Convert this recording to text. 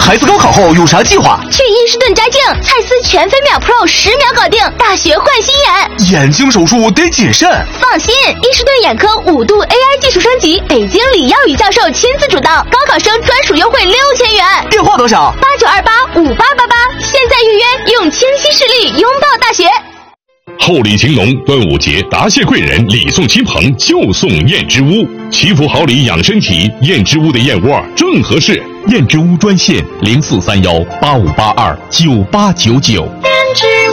孩子高考后有啥计划？ 去伊士顿摘镜，蔡司全飞秒 Pro10秒搞定，大学换新眼。 眼睛手术得谨慎。 放心，伊士顿眼科5度 AI 技术升级，北京李耀宇教授亲自主导，高考生专属优惠6000元。 电话多少 ？89285888，现在预约，用清晰视力拥抱大学。 厚礼情浓，端午节答谢贵人，礼送亲朋就送燕之屋，祈福好礼养身体，燕之屋的燕窝正合适。 燕之屋专线043185829899。 燕之屋。